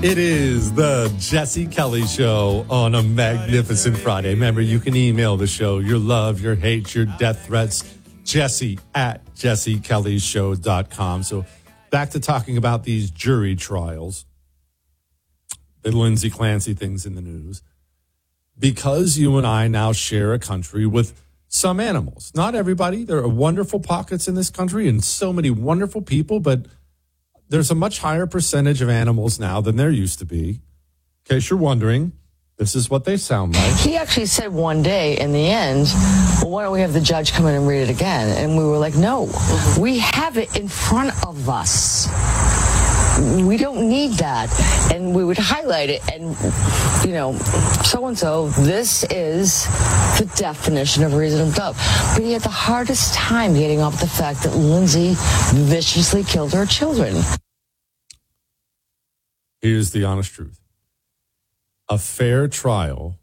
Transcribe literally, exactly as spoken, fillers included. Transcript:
It is the Jesse Kelly Show on a magnificent Friday. Remember, you can email the show, your love, your hate, your death threats, Jesse at jesse kelly show dot com. So back to talking about these jury trials, the Lindsay Clancy things in the news. Because you and I now share a country with some animals. Not everybody. There are wonderful pockets in this country and so many wonderful people, but there's a much higher percentage of animals now than there used to be. In case you're wondering, this is what they sound like. He actually said one day in the end, well, why don't we have the judge come in and read it again? And we were like, no, we have it in front of us. We don't need that. And we would highlight it and, you know, so-and-so, this is the definition of reasonable doubt. But he had the hardest time getting off the fact that Lindsay viciously killed her children. Here's the honest truth. A fair trial